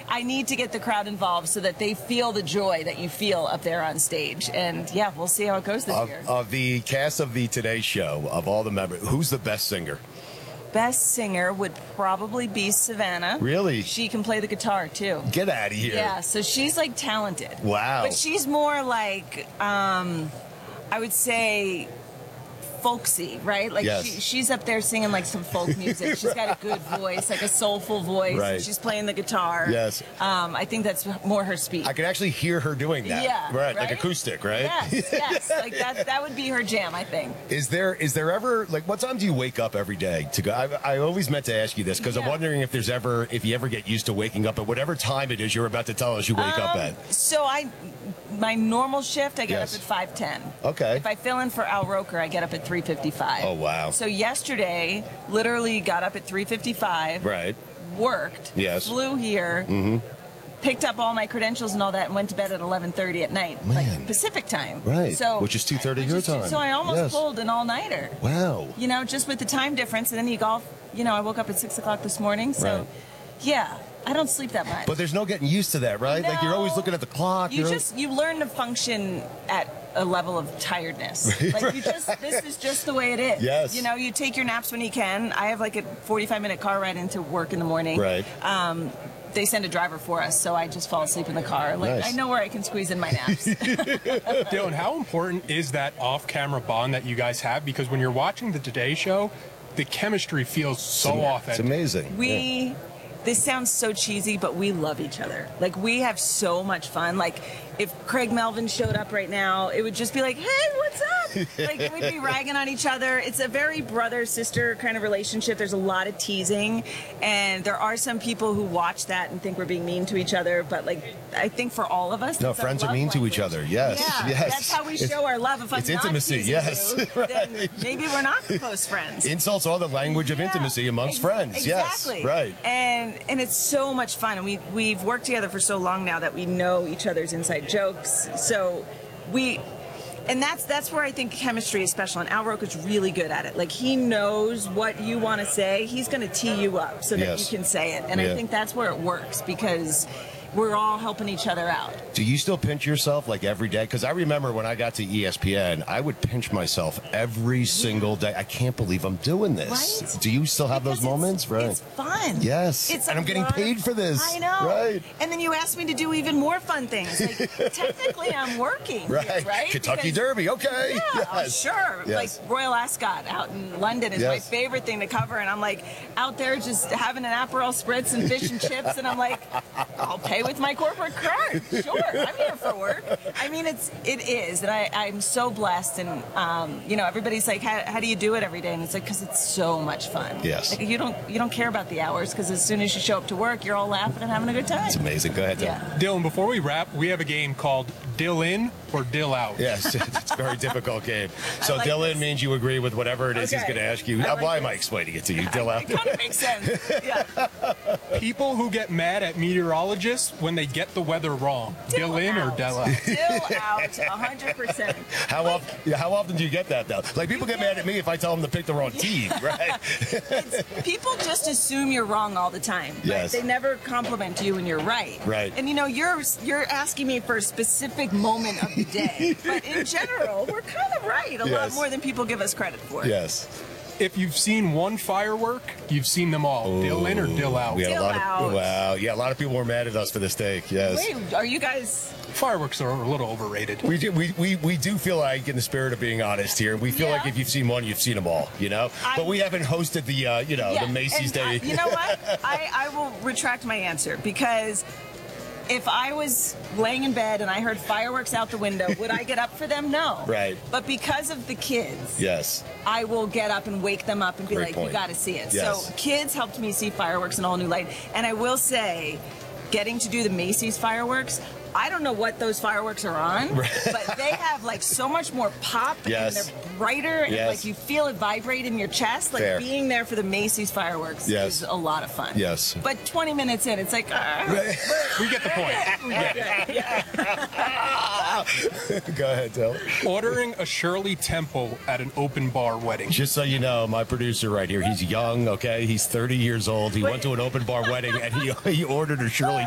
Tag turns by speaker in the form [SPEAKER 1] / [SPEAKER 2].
[SPEAKER 1] I need to get the crowd involved so that they feel the joy that you feel up there on stage. And yeah, we'll see how it goes this year.
[SPEAKER 2] Of the cast of the Today Show, of all the members, who's the best singer?
[SPEAKER 1] Best singer would probably be Savannah.
[SPEAKER 2] Really?
[SPEAKER 1] She can play the guitar too.
[SPEAKER 2] Get out of here.
[SPEAKER 1] Yeah, so she's like talented.
[SPEAKER 2] Wow.
[SPEAKER 1] But she's more like, I would say, folksy, right? Like
[SPEAKER 2] yes.
[SPEAKER 1] she's up there singing like some folk music. She's got a good voice, like a soulful voice.
[SPEAKER 2] Right.
[SPEAKER 1] She's playing the guitar.
[SPEAKER 2] Yes.
[SPEAKER 1] I think that's more her speed.
[SPEAKER 2] I can actually hear her doing that.
[SPEAKER 1] Yeah.
[SPEAKER 2] Right, like acoustic, right?
[SPEAKER 1] Yes, yes. Like that would be her jam, I think.
[SPEAKER 2] Is there ever, like, what time do you wake up every day to go? I always meant to ask you this because I'm wondering if you ever get used to waking up at whatever time it is you're about to tell us you wake up at.
[SPEAKER 1] So my normal shift, I get
[SPEAKER 2] Yes.
[SPEAKER 1] up at 5:10.
[SPEAKER 2] Okay.
[SPEAKER 1] If I fill in for Al Roker, I get up at 3:55.
[SPEAKER 2] Oh, wow.
[SPEAKER 1] So yesterday, literally got up at 3:55.
[SPEAKER 2] Right.
[SPEAKER 1] Worked.
[SPEAKER 2] Yes.
[SPEAKER 1] Flew here.
[SPEAKER 2] Mm-hmm.
[SPEAKER 1] Picked up all my credentials and all that, and went to bed at 11:30 at night, like Pacific time.
[SPEAKER 2] Right.
[SPEAKER 1] So
[SPEAKER 2] which is 2:30 your time.
[SPEAKER 1] So I almost pulled an all-nighter.
[SPEAKER 2] Wow.
[SPEAKER 1] You know, just with the time difference, and then you golf. You know, I woke up at 6 o'clock this morning. So, yeah. I don't sleep that much.
[SPEAKER 2] But there's no getting used to that, right?
[SPEAKER 1] No.
[SPEAKER 2] Like, you're always looking at the clock.
[SPEAKER 1] You learn to function at a level of tiredness. Like, this is just the way it is.
[SPEAKER 2] Yes.
[SPEAKER 1] You know, you take your naps when you can. I have like a 45-minute car ride into work in the morning.
[SPEAKER 2] Right.
[SPEAKER 1] They send a driver for us, so I just fall asleep in the car. Like,
[SPEAKER 2] nice.
[SPEAKER 1] I know where I can squeeze in my naps.
[SPEAKER 3] Dylan, how important is that off-camera bond that you guys have? Because when you're watching the Today Show, the chemistry feels so authentic.
[SPEAKER 2] It's amazing.
[SPEAKER 1] This sounds so cheesy, but we love each other. Like, we have so much fun. Like, if Craig Melvin showed up right now, it would just be like, hey, what's up? Like, we'd be ragging on each other. It's a very brother-sister kind of relationship. There's a lot of teasing, and there are some people who watch that and think we're being mean to each other, but, like, I think for all of us,
[SPEAKER 2] no, friends are mean to each other. Yes,
[SPEAKER 1] yeah,
[SPEAKER 2] yes.
[SPEAKER 1] That's how we show our love. If I'm
[SPEAKER 2] it's
[SPEAKER 1] not
[SPEAKER 2] intimacy,
[SPEAKER 1] teasing
[SPEAKER 2] yes.
[SPEAKER 1] you,
[SPEAKER 2] right.
[SPEAKER 1] then maybe we're not close friends.
[SPEAKER 2] Insults are the language of intimacy amongst friends.
[SPEAKER 1] Exactly.
[SPEAKER 2] Yes, right.
[SPEAKER 1] And it's so much fun, and we've worked together for so long now that we know each other's inside jokes. So and that's where I think chemistry is special, and Al Roker's really good at it. Like, he knows what you want to say. He's going to tee you up so that you can say it, and I think that's where it works, because we're all helping each other out.
[SPEAKER 2] Do you still pinch yourself like every day? Because I remember when I got to ESPN, I would pinch myself every single day. I can't believe I'm doing this.
[SPEAKER 1] Right?
[SPEAKER 2] Do you still have those moments? Right.
[SPEAKER 1] It's fun.
[SPEAKER 2] Yes. And I'm getting paid for this.
[SPEAKER 1] I know.
[SPEAKER 2] Right.
[SPEAKER 1] And then you asked me to do even more fun things. Like, technically, I'm working.
[SPEAKER 2] Right.
[SPEAKER 1] Right.
[SPEAKER 2] Kentucky Derby. Okay.
[SPEAKER 1] Yeah.
[SPEAKER 2] Yes.
[SPEAKER 1] Oh, sure.
[SPEAKER 2] Yes.
[SPEAKER 1] Like, Royal Ascot out in London is my favorite thing to cover, and I'm like out there just having an Aperol spritz and fish and chips, and I'm like, I'll pay with my corporate card. Sure, I'm here for work. I mean, it is, and I'm so blessed, and you know, everybody's like, how do you do it every day? And it's like, because it's so much fun.
[SPEAKER 2] Yes.
[SPEAKER 1] Like, you don't care about the hours, because as soon as you show up to work, you're all laughing and having a good time.
[SPEAKER 2] It's amazing. Go ahead, Dylan.
[SPEAKER 1] Yeah.
[SPEAKER 3] Dylan, before we wrap, we have a game called Dill In or Dill Out.
[SPEAKER 2] Yes, it's a very difficult game. So
[SPEAKER 1] like
[SPEAKER 2] Dylan
[SPEAKER 1] this.
[SPEAKER 2] means you agree with whatever it is he's
[SPEAKER 1] Okay.
[SPEAKER 2] going to ask you.
[SPEAKER 1] I like
[SPEAKER 2] Why
[SPEAKER 1] this.
[SPEAKER 2] am I explaining it to you? Dill out.
[SPEAKER 1] It kind of makes sense. Yeah.
[SPEAKER 3] People who get mad at meteorologists when they get the weather wrong. Dill in or Dill out?
[SPEAKER 1] Dill out, 100%.
[SPEAKER 2] How often do you get that, though? Like, people get mad at me if I tell them to pick the wrong team, right?
[SPEAKER 1] People just assume you're wrong all the time. Right?
[SPEAKER 2] Yes.
[SPEAKER 1] They never compliment you when you're right.
[SPEAKER 2] Right.
[SPEAKER 1] And you know, you're asking me for a specific moment of the day. But in general, we're kind of right a lot more than people give us credit for.
[SPEAKER 2] Yes.
[SPEAKER 3] If you've seen one firework, you've seen them all.
[SPEAKER 2] Ooh.
[SPEAKER 3] Dill in or dill out?
[SPEAKER 2] We had
[SPEAKER 1] Dill
[SPEAKER 2] a lot
[SPEAKER 1] out.
[SPEAKER 2] of wow. Yeah, a lot of people were mad at us for this take. Yes.
[SPEAKER 1] Wait, are you guys...
[SPEAKER 3] Fireworks are a little overrated.
[SPEAKER 2] We do feel like, in the spirit of being honest here, we feel like if you've seen one, you've seen them all, you know? But we haven't hosted the, the Macy's Day.
[SPEAKER 1] You know what? I will retract my answer, because if I was laying in bed and I heard fireworks out the window, would I get up for them? No.
[SPEAKER 2] Right.
[SPEAKER 1] But because of the kids,
[SPEAKER 2] Yes.
[SPEAKER 1] I will get up and wake them up and be
[SPEAKER 2] Great
[SPEAKER 1] like,
[SPEAKER 2] point.
[SPEAKER 1] you got to see it.
[SPEAKER 2] Yes.
[SPEAKER 1] So kids helped me see fireworks in all new light. And I will say, getting to do the Macy's fireworks, I don't know what those fireworks are on, but they have like so much more pop, and they're brighter, and like you feel it vibrate in your chest. Like being there for the Macy's fireworks is a lot of fun.
[SPEAKER 2] Yes.
[SPEAKER 1] But 20 minutes in, it's like,
[SPEAKER 3] we get the point.
[SPEAKER 2] Go ahead, Del.
[SPEAKER 3] Ordering a Shirley Temple at an open bar wedding.
[SPEAKER 2] Just so you know, my producer right here, he's young, okay? He's 30 years old. He went to an open bar wedding, and he ordered a Shirley